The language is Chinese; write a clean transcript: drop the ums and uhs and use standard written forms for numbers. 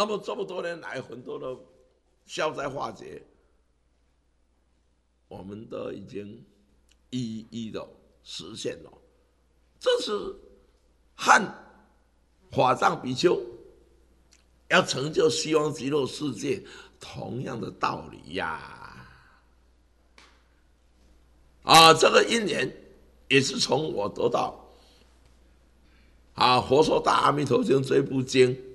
那么这么多年来，很多的消灾化解，我们都已经一一的实现了。这是和法藏比丘要成就西方极乐世界同样的道理呀。这个因缘也是从我得到《佛说大阿弥陀经》这部经